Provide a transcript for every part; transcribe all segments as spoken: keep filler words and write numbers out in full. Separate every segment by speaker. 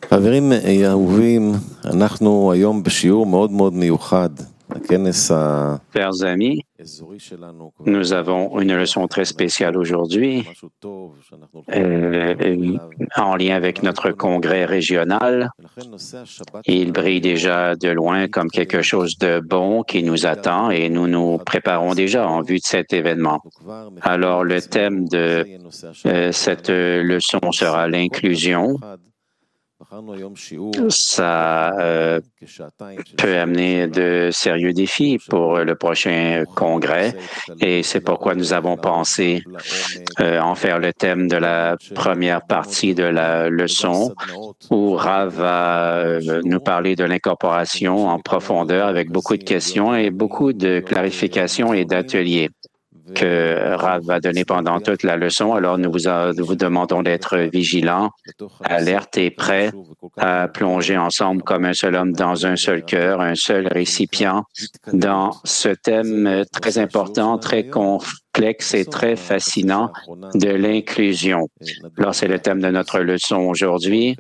Speaker 1: חברים אהובים, אנחנו היום בשיעור מאוד מאוד מיוחד.
Speaker 2: Chers amis, nous avons une leçon très spéciale aujourd'hui euh, en lien avec notre congrès régional. Il brille déjà de loin comme quelque chose de bon qui nous attend et nous nous préparons déjà en vue de cet événement. Alors, le thème de euh, cette leçon sera l'inclusion. Ça euh, peut amener de sérieux défis pour le prochain congrès et c'est pourquoi nous avons pensé euh, en faire le thème de la première partie de la leçon où Rav va euh, nous parler de l'incorporation en profondeur avec beaucoup de questions et beaucoup de clarifications et d'ateliers que Rav va donner pendant toute la leçon. Alors, nous vous, a, nous vous demandons d'être vigilants, alertes et prêts à plonger ensemble comme un seul homme dans un seul cœur, un seul récipient dans ce thème très important, très complexe et très fascinant de l'inclusion. Alors, c'est le thème de notre leçon aujourd'hui.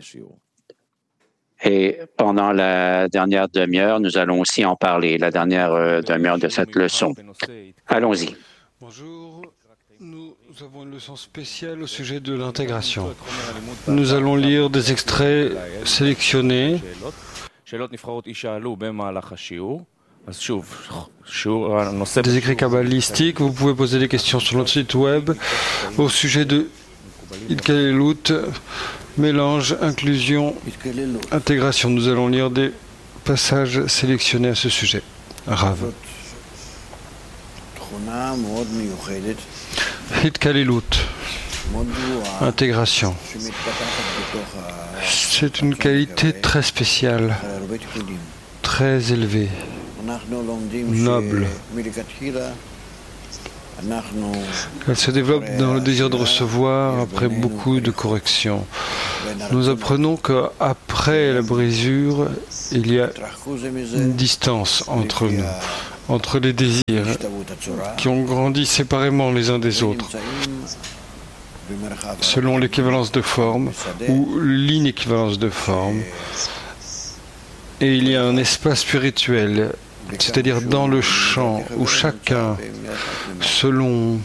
Speaker 2: Et pendant la dernière demi-heure, nous allons aussi en parler, la dernière euh, demi-heure de cette leçon. Allons-y.
Speaker 3: Bonjour, nous avons une leçon spéciale au sujet de l'intégration. Nous allons lire des extraits sélectionnés. Des écrits kabbalistiques. Vous pouvez poser des questions sur notre site web au sujet de Hitkalelut, mélange, inclusion, intégration. Nous allons lire des passages sélectionnés à ce sujet. Rav. Hitkalelut, intégration. C'est une qualité très spéciale, très élevée, noble. Elle se développe dans le désir de recevoir après beaucoup de corrections. Nous apprenons qu'après la brisure, il y a une distance entre nous, entre les désirs qui ont grandi séparément les uns des autres, selon l'équivalence de forme ou l'inéquivalence de forme. Et il y a un espace spirituel, c'est-à-dire dans le champ où chacun, selon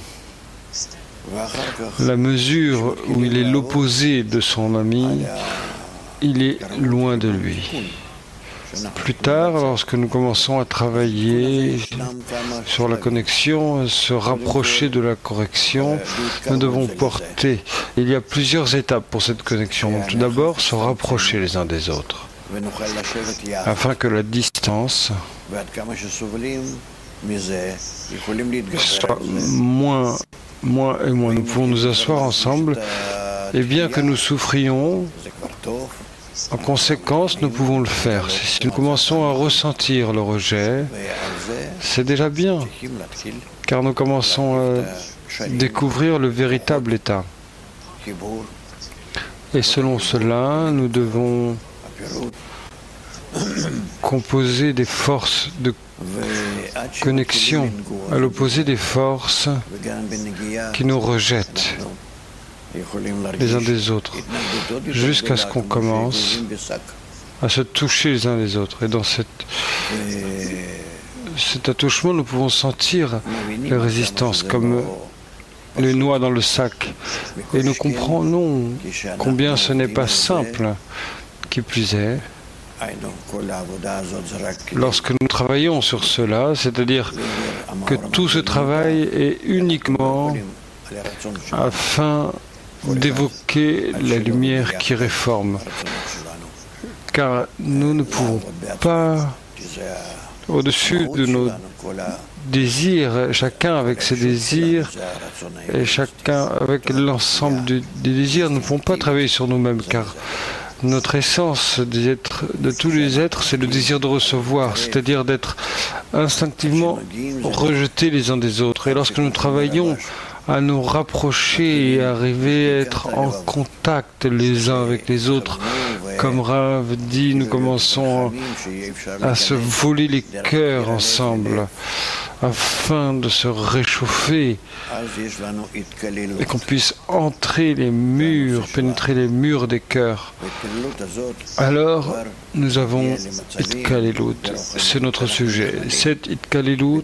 Speaker 3: la mesure où il est l'opposé de son ami, il est loin de lui. Plus tard, lorsque nous commençons à travailler sur la connexion, se rapprocher de la correction, nous devons porter. Il y a plusieurs étapes pour cette connexion. Donc, tout d'abord, se rapprocher les uns des autres, afin que la distance soit moins, moins et moins. Nous pouvons nous asseoir ensemble, et bien que nous souffrions, en conséquence, nous pouvons le faire. Si nous commençons à ressentir le rejet, c'est déjà bien, car nous commençons à découvrir le véritable état. Et selon cela, nous devons composer des forces de connexion à l'opposé des forces qui nous rejettent les uns des autres, jusqu'à ce qu'on commence à se toucher les uns les autres. Et dans cette, cet attouchement, nous pouvons sentir les résistances comme les noix dans le sac. Et nous comprenons combien ce n'est pas simple, qui plus est, lorsque nous travaillons sur cela, c'est-à-dire que tout ce travail est uniquement afin d'évoquer la lumière qui réforme, car nous ne pouvons pas, au-dessus de nos désirs, chacun avec ses désirs et chacun avec l'ensemble des désirs, nous ne pouvons pas travailler sur nous-mêmes, car notre essence des êtres, de tous les êtres, c'est le désir de recevoir, c'est-à-dire d'être instinctivement rejetés les uns des autres. Et lorsque nous travaillons à nous rapprocher et arriver à être en contact les uns avec les autres, comme Rav dit, nous commençons à se voler les cœurs ensemble, afin de se réchauffer et qu'on puisse entrer les murs, pénétrer les murs des cœurs. Alors, nous avons Itkalilut, c'est notre sujet. Cette Itkalilut,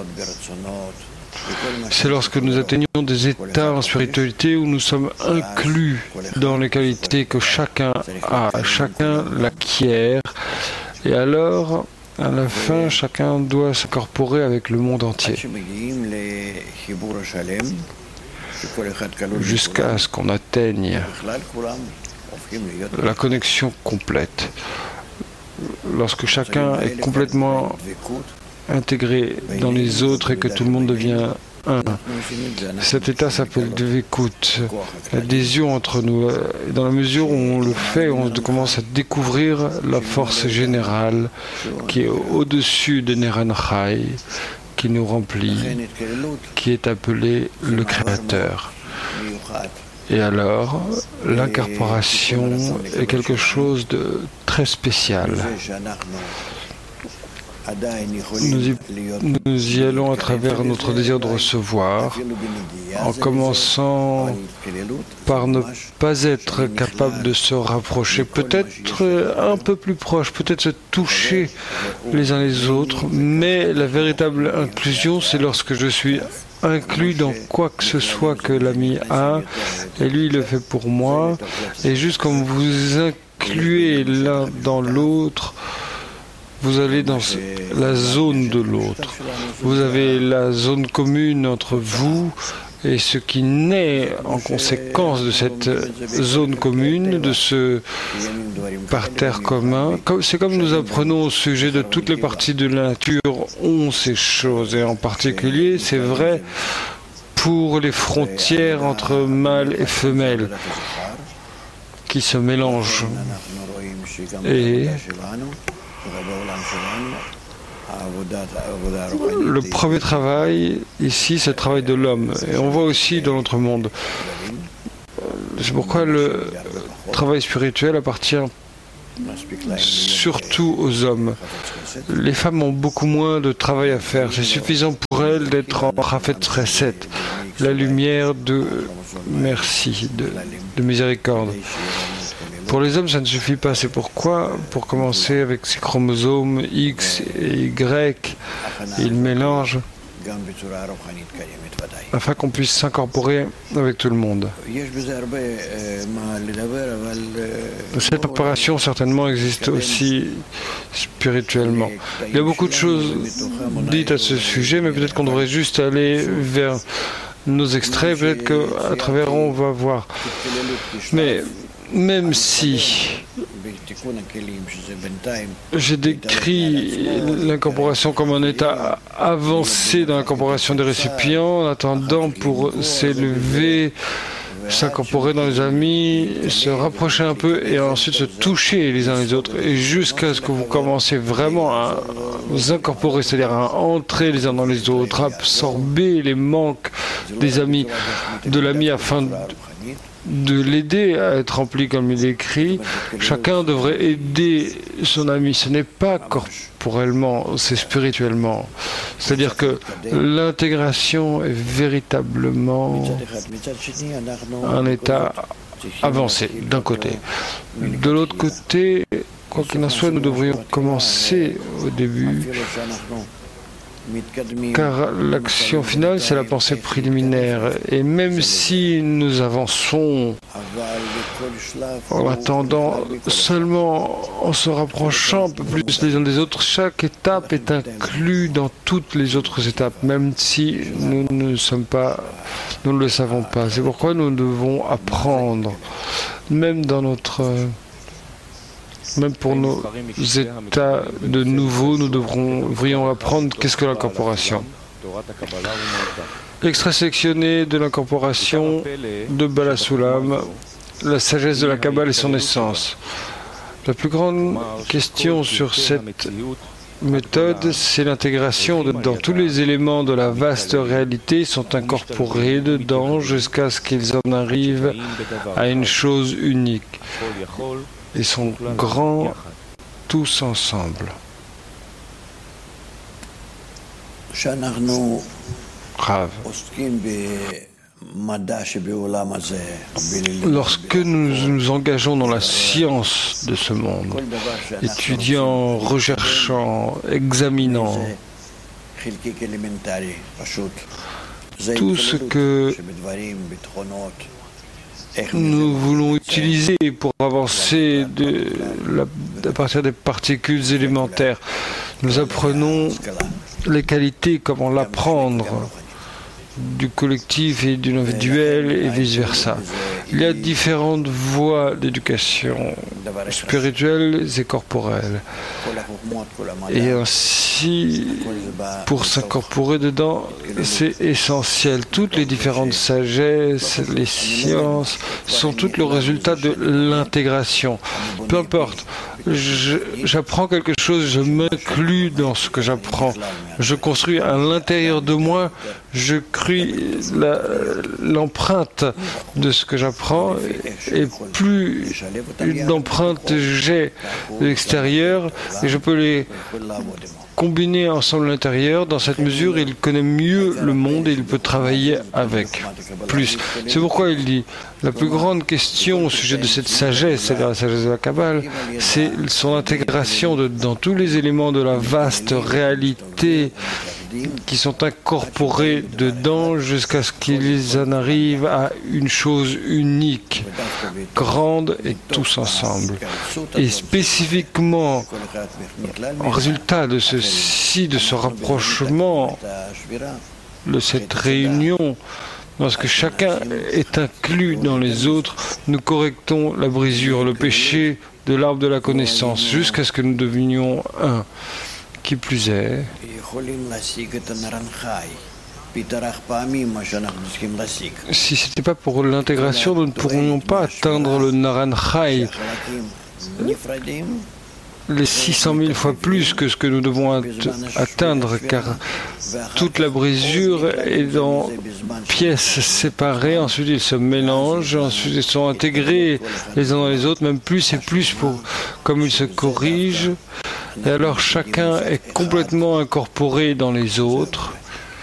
Speaker 3: c'est lorsque nous atteignons des états en spiritualité où nous sommes inclus dans les qualités que chacun a, chacun l'acquiert, et alors, à la fin, chacun doit s'incorporer avec le monde entier, jusqu'à ce qu'on atteigne la connexion complète. Lorsque chacun est complètement intégré dans les autres et que tout le monde devient un. Cet état s'appelle Dveikut, l'adhésion entre nous. Et dans la mesure où on le fait, on commence à découvrir la force générale qui est au-dessus de Neran Chai, qui nous remplit, qui est appelé le Créateur. Et alors, l'incorporation est quelque chose de très spécial. Nous y, nous y allons à travers notre désir de recevoir, en commençant par ne pas être capable de se rapprocher, peut-être un peu plus proche, peut-être se toucher les uns les autres, mais la véritable inclusion, c'est lorsque je suis inclus dans quoi que ce soit que l'ami a, et lui il le fait pour moi, et juste comme vous incluez l'un dans l'autre, vous allez dans la zone de l'autre. Vous avez la zone commune entre vous et ce qui naît en conséquence de cette zone commune, de ce parterre commun. C'est comme nous apprenons au sujet de toutes les parties de la nature ont ces choses. Et en particulier, c'est vrai pour les frontières entre mâle et femelle qui se mélangent. Et le premier travail, ici, c'est le travail de l'homme. Et on voit aussi dans notre monde. C'est pourquoi le travail spirituel appartient surtout aux hommes. Les femmes ont beaucoup moins de travail à faire. C'est suffisant pour elles d'être en Chafet Chesed, la lumière de merci, de, de miséricorde. Pour les hommes, ça ne suffit pas. C'est pourquoi, pour commencer avec ces chromosomes X et Y, ils mélangent afin qu'on puisse s'incorporer avec tout le monde. Cette opération certainement existe aussi spirituellement. Il y a beaucoup de choses dites à ce sujet, mais peut-être qu'on devrait juste aller vers nos extraits, peut-être qu'à travers on va voir. Mais même si j'ai décrit l'incorporation comme un état avancé dans l'incorporation des récipients, en attendant pour s'élever, s'incorporer dans les amis, se rapprocher un peu et ensuite se toucher les uns les autres, et jusqu'à ce que vous commencez vraiment à vous incorporer, c'est-à-dire à entrer les uns dans les autres, absorber les manques des amis, de l'ami afin de de l'aider à être rempli comme il est écrit. Chacun devrait aider son ami. Ce n'est pas corporellement, c'est spirituellement. C'est-à-dire que l'intégration est véritablement un état avancé, d'un côté. De l'autre côté, quoi qu'il en soit, nous devrions commencer au début, car l'action finale, c'est la pensée préliminaire. Et même si nous avançons en attendant, seulement en se rapprochant un peu plus les uns des autres, chaque étape est inclue dans toutes les autres étapes, même si nous ne sommes pas, nous ne le savons pas. C'est pourquoi nous devons apprendre, même dans notre... Même pour nos états de nouveau, nous devrons, devrions apprendre qu'est-ce que l'incorporation. Extrait sélectionné de l'incorporation de Bala Sulam, la sagesse de la Kabbale et son essence. La plus grande question sur cette méthode, c'est l'intégration dedans. Tous les éléments de la vaste réalité sont incorporés dedans jusqu'à ce qu'ils en arrivent à une chose unique. Ils sont grands tous ensemble. Rav. Lorsque nous nous engageons dans la science de ce monde, étudiant, recherchant, examinant, tout ce que nous voulons utiliser pour avancer de la, à partir des particules élémentaires, nous apprenons les qualités, comment l'apprendre du collectif et du individuel et vice-versa. Il y a différentes voies d'éducation spirituelle et corporelle. Et ainsi, pour s'incorporer dedans, c'est essentiel. Toutes les différentes sagesses, les sciences, sont toutes le résultat de l'intégration. Peu importe. J'apprends quelque chose, je m'inclus dans ce que j'apprends. Je construis à l'intérieur de moi, je crée l'empreinte de ce que j'apprends, et plus d'empreintes j'ai de l'extérieur, et je peux les combiner ensemble à l'intérieur. Dans cette mesure, il connaît mieux le monde et il peut travailler avec plus. C'est pourquoi il dit, la plus grande question au sujet de cette sagesse, c'est-à-dire la sagesse de la Kabbale, c'est son intégration de, dans tous les éléments de la vaste réalité qui sont incorporés dedans jusqu'à ce qu'ils en arrivent à une chose unique, grande et tous ensemble. Et spécifiquement, en résultat de ceci, de ce rapprochement, de cette réunion, lorsque chacun est inclus dans les autres, nous correctons la brisure, le péché de l'arbre de la connaissance, jusqu'à ce que nous devenions un. Qui plus est, si ce n'était pas pour l'intégration, nous ne pourrions pas atteindre le Naranjai, les six cent mille fois plus que ce que nous devons atteindre, car toute la brisure est dans pièces séparées, ensuite ils se mélangent, ensuite ils sont intégrés les uns dans les autres, même plus et plus pour, comme ils se corrigent, et alors chacun est complètement incorporé dans les autres.